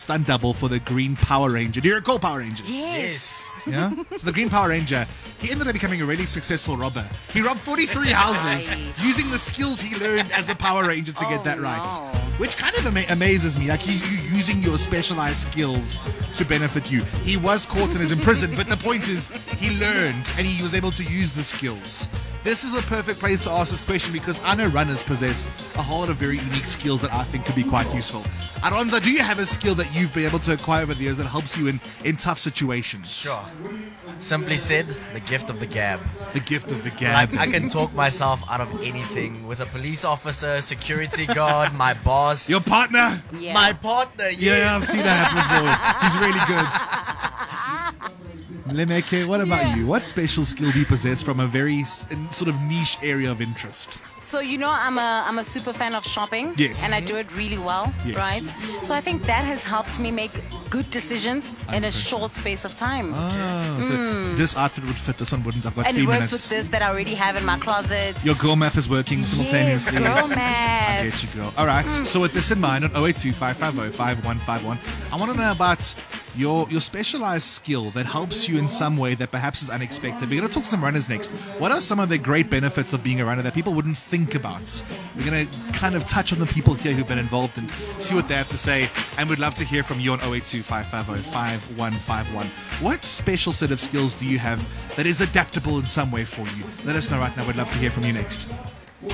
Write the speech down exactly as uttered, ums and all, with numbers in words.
stunt double for the Green Power Ranger. Do you recall Power Rangers? Yes. Yeah? So the Green Power Ranger, he ended up becoming a really successful robber. He robbed forty-three houses using the skills he learned as a Power Ranger to get Oh, that right. no. Which kind of ama- amazes me. Like, you, you using your specialized skills to benefit you. He was caught and is in prison, but the point is, he learned and he was able to use the skills. This is the perfect place to ask this question because I know runners possess a whole lot of very unique skills that I think could be quite useful. Alonza, do you have a skill that you've been able to acquire over the years that helps you in, in tough situations? Sure. Simply said, the gift of the gab. The gift of the gab. Like, I can talk myself out of anything with a police officer, security guard, my boss, Your partner? Yeah. my partner. Yeah, Yes. I've seen that happen before. He's really good. Lemeke, what about you? What special skill do you possess from a very s- sort of niche area of interest? So you know I'm a I'm a super fan of shopping. Yes. And I do it really well, Yes. right? So I think that has helped me make good decisions in a short space of time. Oh, so this outfit would fit, this one wouldn't. I've got and three it works minutes. with this that I already have in my closet. Your girl math is working Yes, simultaneously. girl I math. get you, girl. All right. So with this in mind, on oh eight two, five five oh, five one five one, I want to know about your your specialized skill that helps you in some way that perhaps is unexpected. We're going to talk to some runners next. What are some of the great benefits of being a runner that people wouldn't think about? We're going to kind of touch on the people here who've been involved and see what they have to say. And we'd love to hear from you on oh eight two, five five oh, five one five one. What special set of skills do you have that is adaptable in some way for you? Let us know right now. We'd love to hear from you next.